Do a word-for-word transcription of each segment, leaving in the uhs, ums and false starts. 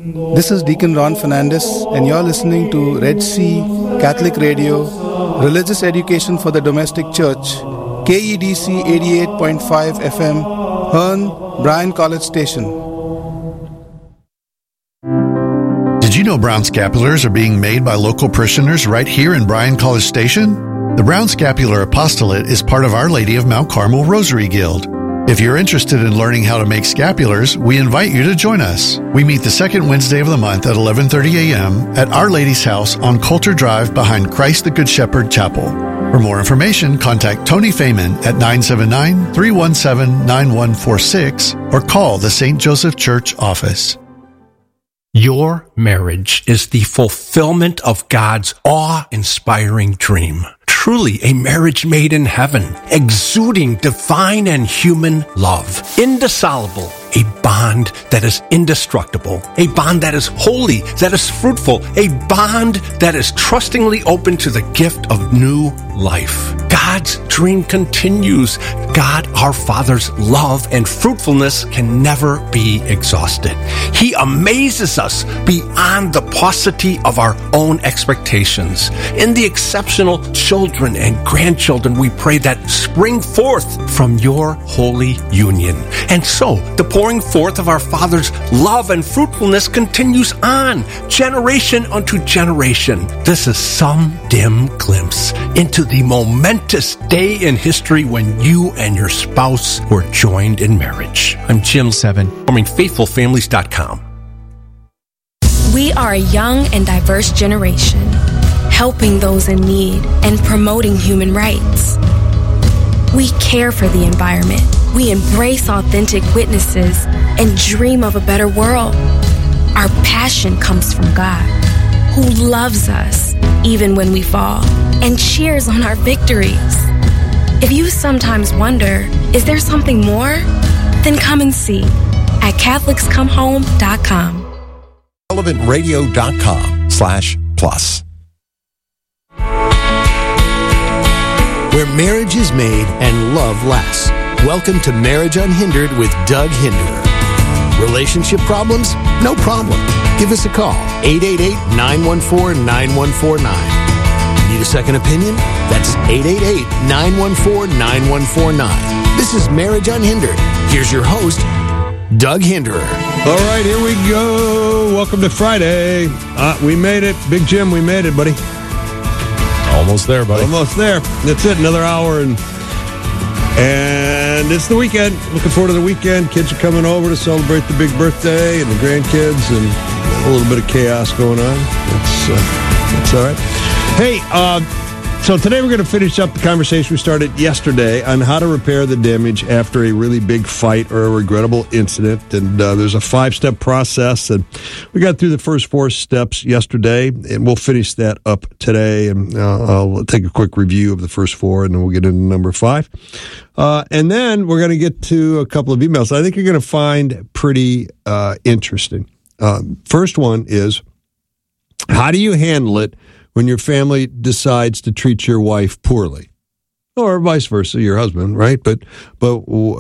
This is Deacon Ron Fernandez, and you're listening to Red Sea Catholic Radio, Religious Education for the Domestic Church, K E D C eighty-eight point five F M, Hearn, Bryan College Station. Did you know brown scapulars are being made by local parishioners right here in Bryan College Station? The Brown Scapular Apostolate is part of Our Lady of Mount Carmel Rosary Guild. If you're interested in learning how to make scapulars, we invite you to join us. We meet the second Wednesday of the month at eleven thirty a.m. at Our Lady's house on Coulter Drive behind Christ the Good Shepherd Chapel. For more information, contact Tony Feynman at nine seven nine, three one seven, nine one four six or call the Saint Joseph Church office. Your marriage is the fulfillment of God's awe-inspiring dream. Truly a marriage made in heaven, exuding divine and human love. Indissoluble, a bond that is indestructible, a bond that is holy, that is fruitful, a bond that is trustingly open to the gift of new life. God's dream continues. God, our Father's love and fruitfulness can never be exhausted. He amazes us beyond the paucity of our own expectations. In the exceptional children and grandchildren we pray that spring forth from your holy union. And so, the pouring forth of our Father's love and fruitfulness continues on, generation unto generation. This is some dim glimpse into the momentous day in history when you and your spouse were joined in marriage. I'm Jim Seven, forming faithful families dot com. We are a young and diverse generation, helping those in need and promoting human rights. We care for the environment. We embrace authentic witnesses and dream of a better world. Our passion comes from God, who loves us even when we fall and cheers on our victories. If you sometimes wonder, is there something more? Then come and see at Catholics Come Home dot com. relevant radio dot com slash plus. Where marriage is made and love lasts. Welcome to Marriage Unhindered with Doug Hinderer. Relationship problems? No problem. Give us a call, eight eight eight, nine one four, nine one four nine. Need a second opinion? That's eight eight eight, nine one four, nine one four nine. This is Marriage Unhindered. Here's your host, Doug Hinderer. All right, here we go. Welcome to Friday. Uh, we made it. Big Jim, we made it, buddy. Almost there, buddy. Almost there. That's it. Another hour, and and it's the weekend. Looking forward to the weekend. Kids are coming over to celebrate the big birthday and the grandkids, and a little bit of chaos going on. It's uh, it's all right. Hey, uh, so today we're going to finish up the conversation we started yesterday on how to repair the damage after a really big fight or a regrettable incident. And uh, there's a five-step process, and we got through the first four steps yesterday, and we'll finish that up today. And uh, I'll take a quick review of the first four, and then we'll get into number five. Uh, and then we're going to get to a couple of emails I think you're going to find pretty uh, interesting. Uh, first one is, how do you handle it when your family decides to treat your wife poorly, or vice versa, your husband, right? But but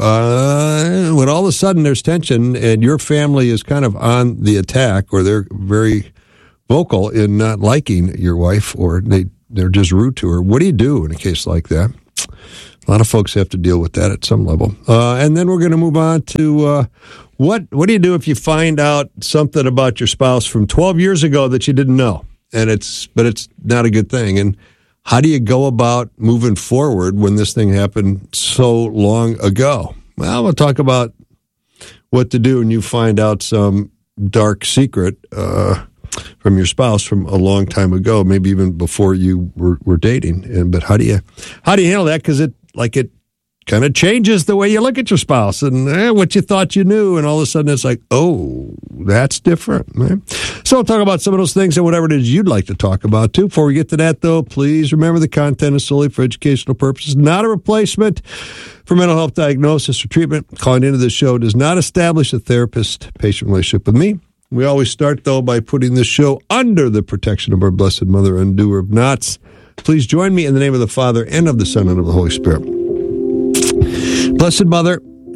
uh, when all of a sudden there's tension and your family is kind of on the attack, or they're very vocal in not liking your wife, or they they're just rude to her, what do you do in a case like that? A lot of folks have to deal with that at some level. Uh, and then we're going to move on to uh, what what do you do if you find out something about your spouse from twelve years ago that you didn't know? And it's, but it's not a good thing. And how do you go about moving forward when this thing happened so long ago? Well, we'll talk about what to do when you find out some dark secret uh, from your spouse from a long time ago, maybe even before you were, were dating. And but how do you how do you handle that? Because it like it kind of changes the way you look at your spouse and eh, what you thought you knew, and all of a sudden it's like, oh, that's different. Right? So we'll talk about some of those things and whatever it is you'd like to talk about, too. Before we get to that, though, please remember the content is solely for educational purposes, not a replacement for mental health diagnosis or treatment. Calling into this show does not establish a therapist-patient relationship with me. We always start, though, by putting this show under the protection of our Blessed Mother, undoer of knots. Please join me in the name of the Father, and of the Son, and of the Holy Spirit. Blessed Mother,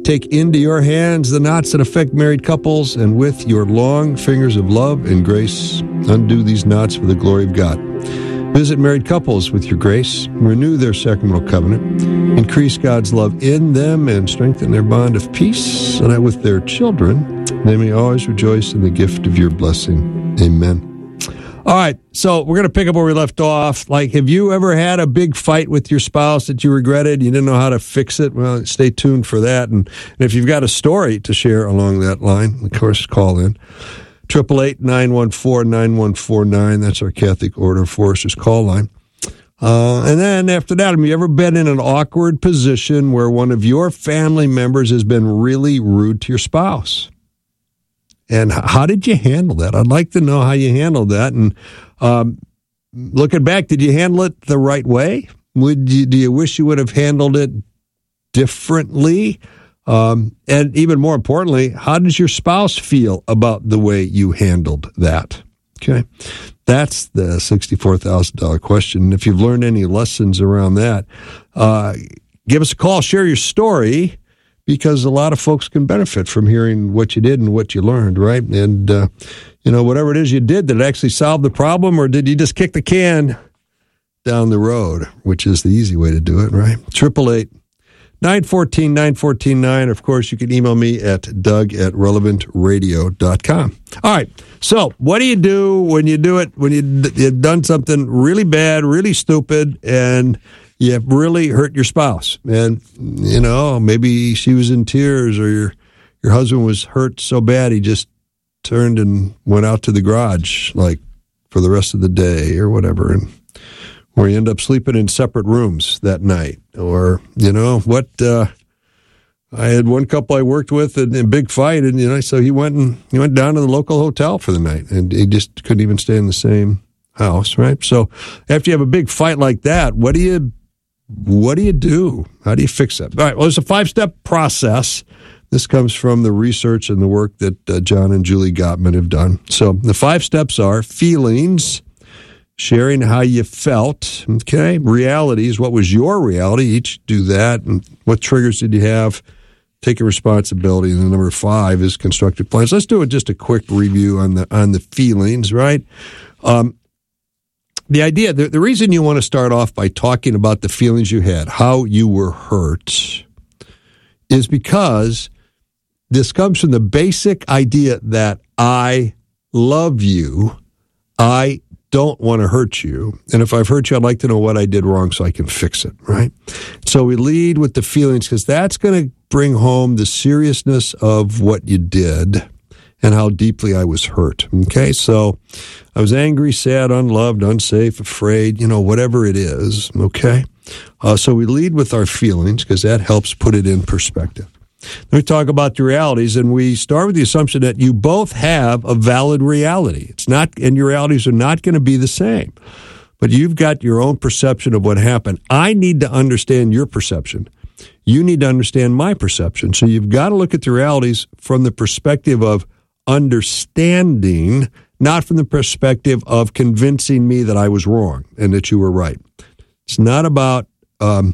take into your hands the knots that affect married couples, and with your long fingers of love and grace, undo these knots for the glory of God. Visit married couples with your grace, renew their sacramental covenant, increase God's love in them, and strengthen their bond of peace, so that with their children, they may always rejoice in the gift of your blessing. Amen. All right, so we're going to pick up where we left off. Like, have you ever had a big fight with your spouse that you regretted? You didn't know how to fix it? Well, stay tuned for that. And, and if you've got a story to share along that line, of course, call in. eight eight eight, nine one four, nine one four nine. That's our Catholic Order of Foresters call line. Uh, and then after that, have you ever been in an awkward position where one of your family members has been really rude to your spouse? And how did you handle that? I'd like to know how you handled that. And um, looking back, did you handle it the right way? Would you, do you wish you would have handled it differently? Um, and even more importantly, how does your spouse feel about the way you handled that? Okay, that's the sixty-four thousand dollars question. If you've learned any lessons around that, uh, give us a call, share your story, because a lot of folks can benefit from hearing what you did and what you learned, right? And, uh, you know, whatever it is you did, did it actually solve the problem, or did you just kick the can down the road, which is the easy way to do it, right? eight eight eight, nine one four, nine one four nine. Of course, you can email me at doug at relevant radio dot com. All right, so what do you do when you do it, when you, you've done something really bad, really stupid, and you really hurt your spouse? And, you know, maybe she was in tears, or your your husband was hurt so bad he just turned and went out to the garage, like, for the rest of the day or whatever, and or you end up sleeping in separate rooms that night. Or, you know, what, uh, I had one couple I worked with in a big fight, and, you know, so he went and he went down to the local hotel for the night, and he just couldn't even stay in the same house, right? So after you have a big fight like that, what do you, what do you do? How do you fix it? All right, well, it's a five-step process. This comes from the research and the work that uh, John and Julie Gottman have done. So the five steps are feelings, sharing how you felt, okay? Realities, what was your reality? Each do that. And what triggers did you have? Taking responsibility. And then number five is constructive plans. Let's do it, just a quick review on the on the feelings, right? Um, the idea, the, the reason you want to start off by talking about the feelings you had, how you were hurt, is because this comes from the basic idea that I love you, I don't want to hurt you, and if I've hurt you, I'd like to know what I did wrong so I can fix it, right? So we lead with the feelings because that's going to bring home the seriousness of what you did and how deeply I was hurt, okay? So I was angry, sad, unloved, unsafe, afraid, you know, whatever it is, okay? Uh, so we lead with our feelings because that helps put it in perspective. Then we talk about the realities, and we start with the assumption that you both have a valid reality. It's not, and your realities are not going to be the same. But you've got your own perception of what happened. I need to understand your perception. You need to understand my perception. So you've got to look at the realities from the perspective of understanding, not from the perspective of convincing me that I was wrong and that you were right. It's not about um,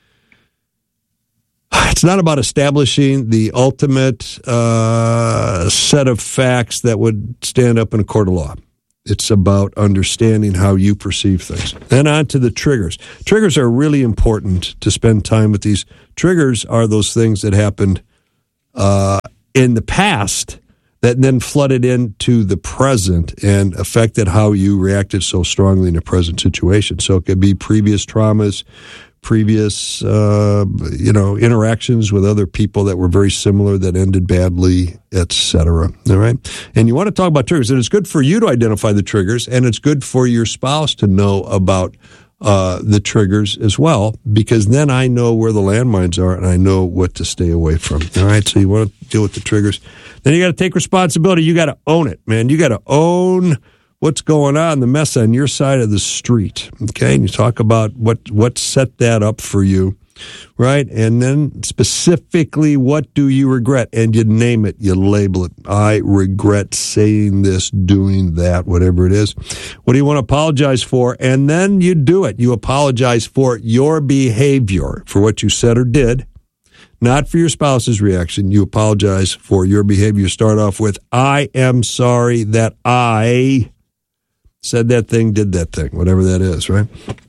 it's not about establishing the ultimate uh, set of facts that would stand up in a court of law. It's about understanding how you perceive things. Then on to the triggers. Triggers are really important to spend time with. These triggers are those things that happened uh, in the past that then flooded into the present and affected how you reacted so strongly in a present situation. So it could be previous traumas, previous, uh, you know, interactions with other people that were very similar that ended badly, et cetera. All right? And you want to talk about triggers. And it's good for you to identify the triggers, and it's good for your spouse to know about uh, the triggers as well, because then I know where the landmines are and I know what to stay away from. All right? So you want to deal with the triggers. Then you got to take responsibility. You got to own it, man. You got to own what's going on, the mess on your side of the street, okay? And you talk about what, what set that up for you, right? And then specifically, what do you regret? And you name it, you label it. I regret saying this, doing that, whatever it is. What do you want to apologize for? And then you do it. You apologize for your behavior, for what you said or did, not for your spouse's reaction. You apologize for your behavior. You start off with, I am sorry that I said that thing, did that thing, whatever that is, right?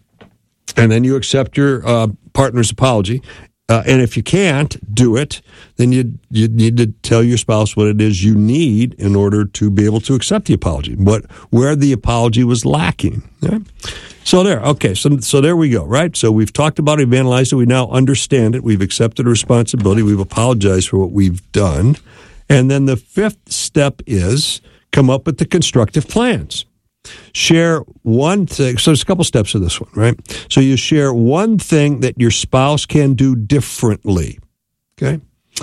And then you accept your uh, partner's apology. Uh, and if you can't do it, then you you need to tell your spouse what it is you need in order to be able to accept the apology, what where the apology was lacking. Right? So there, okay, so so there we go, right? So we've talked about it, we've analyzed it, we now understand it, we've accepted a responsibility, we've apologized for what we've done. And then the fifth step is come up with the constructive plans. Share one thing. So there's a couple steps to this one, right? So you share one thing that your spouse can do differently, okay?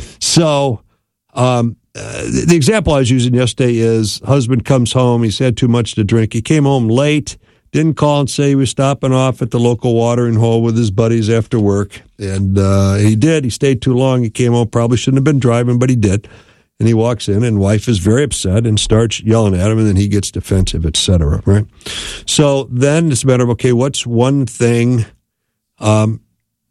So um, uh, the example I was using yesterday is husband comes home, he's had too much to drink, he came home late, didn't call and say he was stopping off at the local watering hole with his buddies after work, and uh, he did. He stayed too long. He came home, probably shouldn't have been driving, but he did. And he walks in, and wife is very upset and starts yelling at him, and then he gets defensive, et cetera, right? So then it's a matter of, okay, what's one thing um,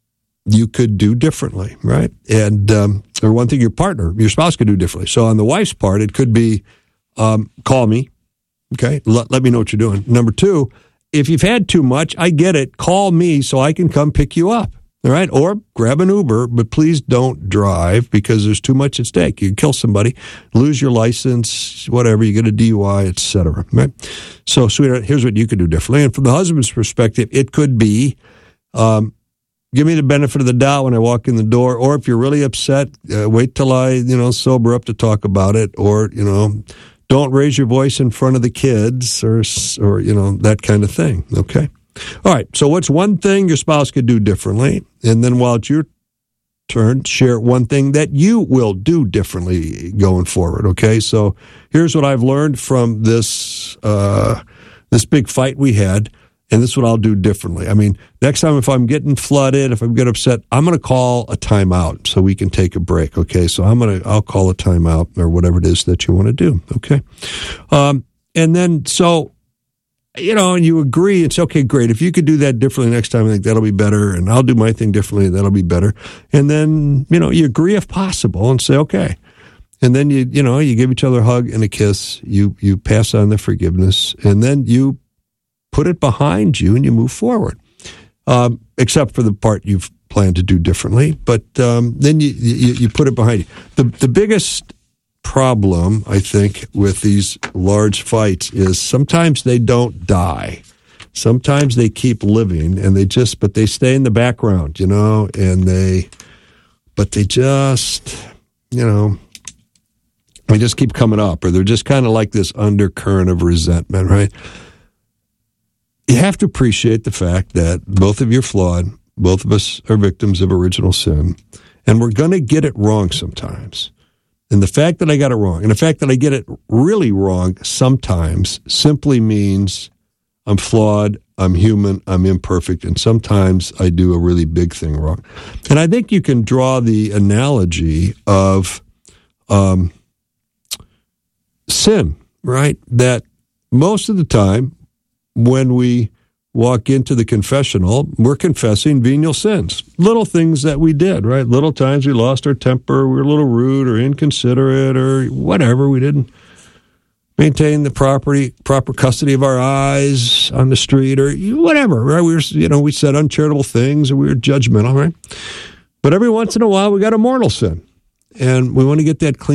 you could do differently, right? And um, or one thing your partner, your spouse could do differently. So on the wife's part, it could be um, call me, okay? Let, let me know what you're doing. Number two, if you've had too much, I get it. Call me so I can come pick you up. All right, or grab an Uber, but please don't drive because there's too much at stake. You can kill somebody, lose your license, whatever, you get a D U I, et cetera. Right? So, sweetheart, here's what you could do differently. And from the husband's perspective, it could be um, give me the benefit of the doubt when I walk in the door, or if you're really upset, uh, wait till I, you know, sober up to talk about it, or, you know, don't raise your voice in front of the kids, or, or you know, that kind of thing, okay? All right, so what's one thing your spouse could do differently? And then while it's your turn, share one thing that you will do differently going forward, okay? So here's what I've learned from this uh, this big fight we had, and this is what I'll do differently. I mean, next time if I'm getting flooded, if I'm getting upset, I'm going to call a timeout so we can take a break, okay? So I'm going to, I'll call a timeout or whatever it is that you want to do, okay? Um, and then, so... You know, and you agree, it's okay, great. If you could do that differently next time, I think that'll be better, and I'll do my thing differently, that'll be better. And then, you know, you agree if possible and say, okay. And then, you you know, you give each other a hug and a kiss, you you pass on the forgiveness, and then you put it behind you and you move forward, um, except for the part you've planned to do differently. But um, then you, you you put it behind you. The The biggest problem, I think, with these large fights is sometimes they don't die. Sometimes they keep living, and they just, but they stay in the background, you know, and they, but they just, you know, they just keep coming up, or they're just kind of like this undercurrent of resentment, right? You have to appreciate the fact that both of you are flawed, both of us are victims of original sin, and we're going to get it wrong sometimes. And the fact that I got it wrong, and the fact that I get it really wrong sometimes simply means I'm flawed, I'm human, I'm imperfect, and sometimes I do a really big thing wrong. And I think you can draw the analogy of um, sin, right? That most of the time when we walk into the confessional, we're confessing venial sins, little things that we did, right? Little times we lost our temper, we were a little rude or inconsiderate or whatever. We didn't maintain the property, proper custody of our eyes on the street or whatever, right? We were, you know, we said uncharitable things or we were judgmental, right? But every once in a while we got a mortal sin, and we want to get that clean